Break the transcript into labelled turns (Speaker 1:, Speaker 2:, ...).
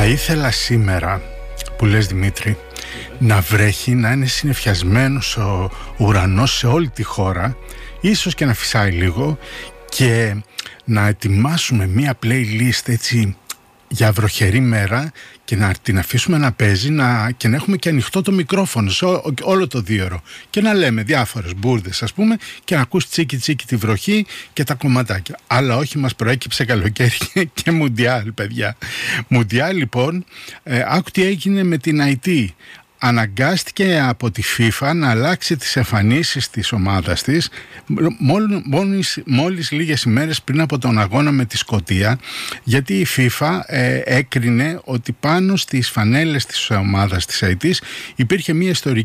Speaker 1: ήθελα σήμερα, που λες Δημήτρη, να βρέχει, να είναι συννεφιασμένος ο ουρανός σε όλη τη χώρα, ίσως και να φυσάει λίγο, και να ετοιμάσουμε μία playlist έτσι για βροχερή μέρα και να την αφήσουμε να παίζει και να έχουμε και ανοιχτό το μικρόφωνο σε όλο το δίωρο και να λέμε διάφορες μπουρδες, ας πούμε, και να ακούς τσίκι τσίκι τη βροχή και τα κομματάκια. Αλλά όχι, μας προέκυψε καλοκαίρι και μουντιάλ, παιδιά. Μουντιάλ, λοιπόν, άκου τι έγινε με την IT. Αναγκάστηκε από τη FIFA να αλλάξει τις εμφανίσεις της ομάδας της μόλις λίγες ημέρες πριν από τον αγώνα με τη Σκωτία, γιατί η FIFA έκρινε ότι πάνω στις φανέλες της ομάδας της ΑΕΤ υπήρχε μια ιστορική